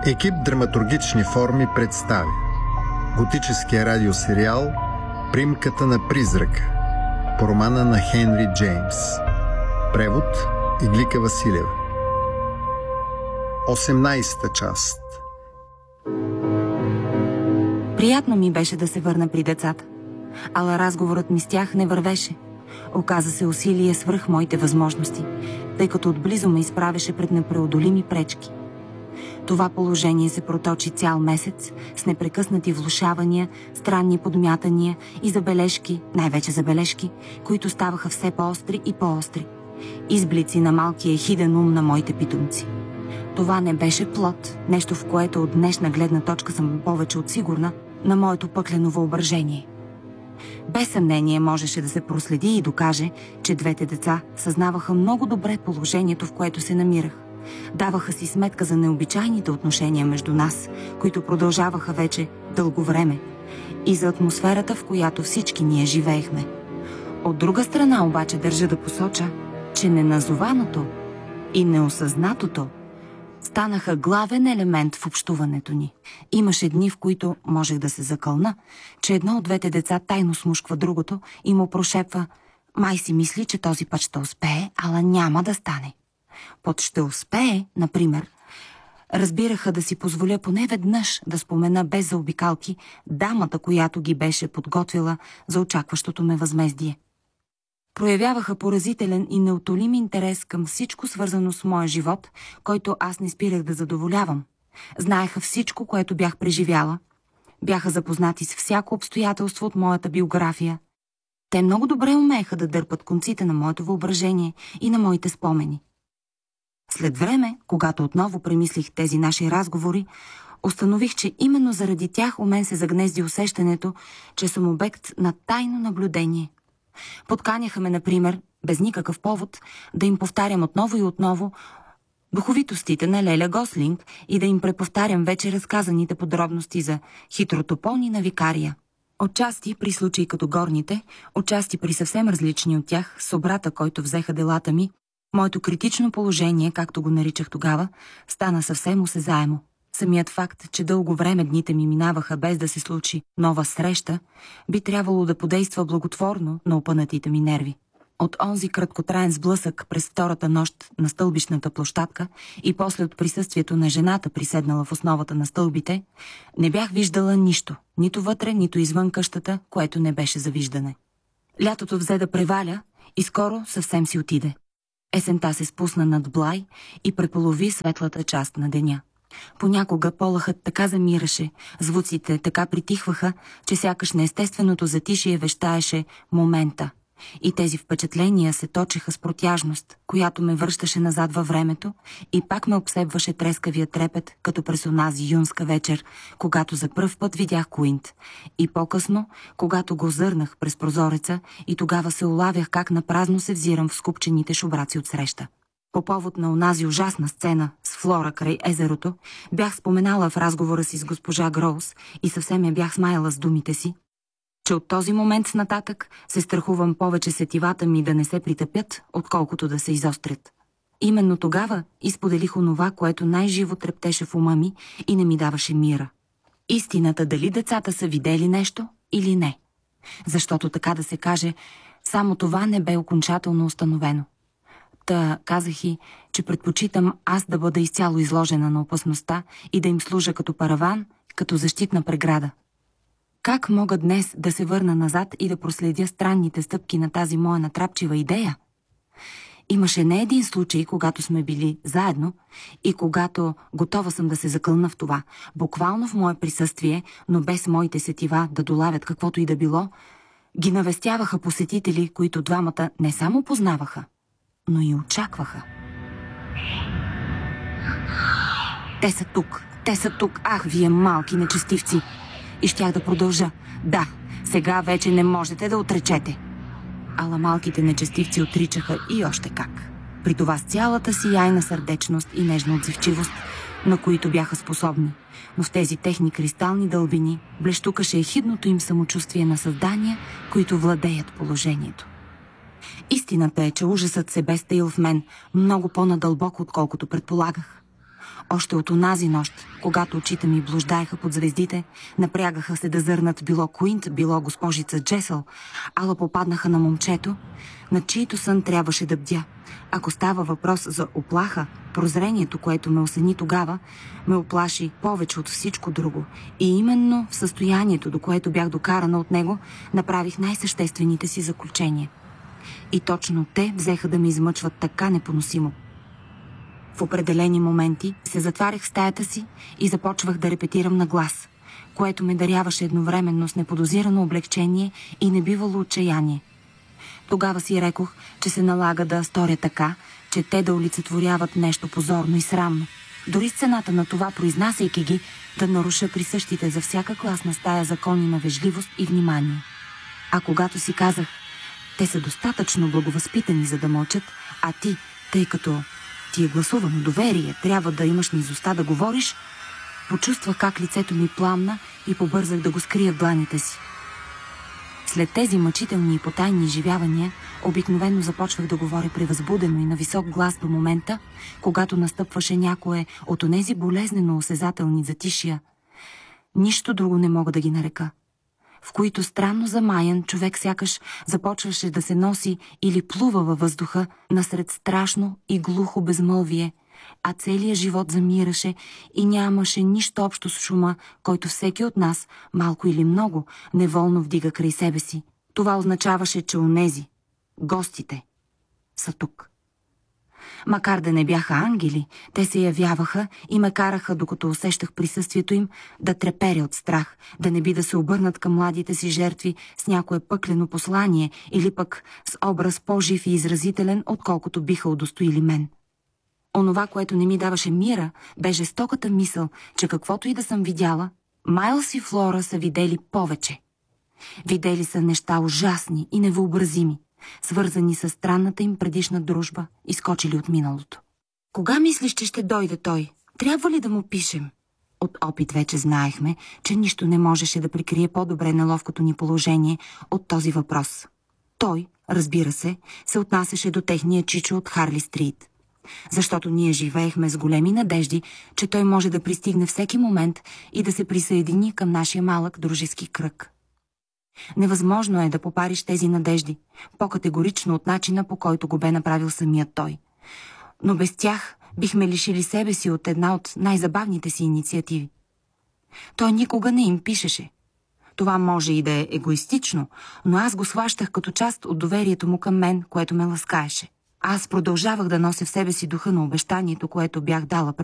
Екип драматургични форми представя готическия радиосериал "Примката на призрака" по романа на Хенри Джеймс. Превод Иглика Василева. 18-та част. Приятно ми беше да се върна при децата, ала разговорът ми с тях не вървеше. Оказа се усилие свръх моите възможности, тъй като отблизо ме изправеше пред непреодолими пречки. Това положение се проточи цял месец с непрекъснати влошавания, странни подмятания и забележки, най-вече забележки, които ставаха все по-остри и по-остри. Изблици на малкия хиден ум на моите питомци. Това не беше плод, нещо в което от днешна гледна точка съм повече от сигурна, на моето пъклено въображение. Без съмнение можеше да се проследи и докаже, че двете деца съзнаваха много добре положението, в което се намирах. Даваха си сметка за необичайните отношения между нас, които продължаваха вече дълго време, и за атмосферата, в която всички ние живеехме. От друга страна обаче държа да посоча, че неназованото и неосъзнатото станаха главен елемент в общуването ни. Имаше дни, в които можех да се закълна, че едно от двете деца тайно смушква другото и му прошепва: "Май си мисли, че този път ще успее, ала няма да стане." Под "ще успее", например, разбираха да си позволя поне веднъж да спомена без заобикалки дамата, която ги беше подготвила за очакващото ме възмездие. Проявяваха поразителен и неутолим интерес към всичко свързано с моя живот, който аз не спирах да задоволявам. Знаеха всичко, което бях преживяла. Бяха запознати с всяко обстоятелство от моята биография. Те много добре умееха да дърпат конците на моето въображение и на моите спомени. След време, когато отново премислих тези наши разговори, установих, че именно заради тях у мен се загнезди усещането, че съм обект на тайно наблюдение. Подканяха ме, например, без никакъв повод, да им повтарям отново и отново духовитостите на Леля Гослинг и да им преповтарям вече разказаните подробности за хитротопони на викария. Отчасти при случаи като горните, отчасти при съвсем различни от тях, с обрата, който взеха делата ми, моето критично положение, както го наричах тогава, стана съвсем осезаемо. Самият факт, че дълго време дните ми минаваха без да се случи нова среща, би трябвало да подейства благотворно на опънатите ми нерви. От онзи краткотраен сблъсък през втората нощ на стълбищната площадка и после от присъствието на жената, приседнала в основата на стълбите, не бях виждала нищо, нито вътре, нито извън къщата, което не беше за виждане. Лятото взе да преваля и скоро съвсем си отиде. Есента се спусна над Блай и преполови светлата част на деня. Понякога полъхът така замираше, звуците така притихваха, че сякаш неестественото затишие вещаеше момента. И тези впечатления се точеха с протяжност, която ме връщаше назад във времето и пак ме обсебваше трескавия трепет, като през онази юнска вечер, когато за пръв път видях Куинт. И по-късно, когато го зърнах през прозореца, и тогава се улавях как напразно се взирам в скупчените шубраци отсреща. По повод на онази ужасна сцена с Флора край езерото, бях споменала в разговора си с госпожа Гроус и съвсем я бях смаяла с думите си, че от този момент нататък се страхувам повече сетивата ми да не се притъпят, отколкото да се изострят. Именно тогава изподелих онова, което най-живо трептеше в ума ми и не ми даваше мира. Истината дали децата са видели нещо или не. Защото, така да се каже, само това не бе окончателно установено. Та казах и, че предпочитам аз да бъда изцяло изложена на опасността и да им служа като параван, като защитна преграда. Как мога днес да се върна назад и да проследя странните стъпки на тази моя натрапчива идея? Имаше не един случай, когато сме били заедно и когато готова съм да се закълна в това, буквално в мое присъствие, но без моите сетива да долавят каквото и да било, ги навестяваха посетители, които двамата не само познаваха, но и очакваха. Те са тук, ах, вие малки нечестивци! И щях да продължа. Да, сега вече не можете да отречете. Ала малките нечестивци отричаха и още как. При това с цялата си яйна сърдечност и нежна отзивчивост, на които бяха способни. Но в тези техни кристални дълбини блещукаше ехидното им самочувствие на създания, които владеят положението. Истината е, че ужасът се бе стаил в мен много по-надълбоко, отколкото предполагах. Още от онази нощ, когато очите ми блуждаеха под звездите, напрягаха се да зърнат било Куинт, било госпожица Джесъл, ала попаднаха на момчето, над чието сън трябваше да бдя. Ако става въпрос за оплаха, прозрението, което ме осени тогава, ме оплаши повече от всичко друго. И именно в състоянието, до което бях докарана от него, направих най-съществените си заключения. И точно те взеха да ме измъчват така непоносимо. В определени моменти се затварях в стаята си и започвах да репетирам на глас, което ме даряваше едновременно с неподозирано облегчение и небивало отчаяние. Тогава си рекох, че се налага да сторя така, че те да олицетворяват нещо позорно и срамно. Дори с цената на това, произнасяйки ги, да наруша присъщите за всяка класна стая закони на вежливост и внимание. А когато си казах, те са достатъчно благовъзпитани, за да мълчат, а ти, тъй като ти е гласувано доверие, трябва да имаш низостта да говориш, почувствах как лицето ми пламна и побързах да го скрия в дланите си. След тези мъчителни и потайни изживявания, обикновено започвах да говоря превъзбудено и на висок глас до момента, когато настъпваше някое от онези болезнено осезателни затишия. Нищо друго не мога да ги нарека, в които странно замаян човек сякаш започваше да се носи или плува във въздуха насред страшно и глухо безмълвие, а целият живот замираше и нямаше нищо общо с шума, който всеки от нас, малко или много, неволно вдига край себе си. Това означаваше, че онези, гостите, са тук. Макар да не бяха ангели, те се явяваха и ме караха, докато усещах присъствието им, да треперя от страх, да не би да се обърнат към младите си жертви с някое пъклено послание или пък с образ по-жив и изразителен, отколкото биха удостоили мен. Онова, което не ми даваше мира, бе жестоката мисъл, че каквото и да съм видяла, Майлс и Флора са видели повече. Видели са неща ужасни и невъобразими, свързани с странната им предишна дружба, изскочили от миналото. Кога мислиш, че ще дойде той? Трябва ли да му пишем? От опит вече знаехме, че нищо не можеше да прикрие по-добре неловкото ни положение от този въпрос. Той, разбира се отнасяше до техния чичо от Харли Стрит. Защото ние живеехме с големи надежди, че той може да пристигне всеки момент и да се присъедини към нашия малък дружески кръг. Невъзможно е да попариш тези надежди, по-категорично от начина, по който го бе направил самият той. Но без тях бихме лишили себе си от една от най-забавните си инициативи. Той никога не им пишеше. Това може и да е егоистично, но аз го схващах като част от доверието му към мен, което ме ласкаеше. Аз продължавах да нося в себе си духа на обещанието, което бях дала пред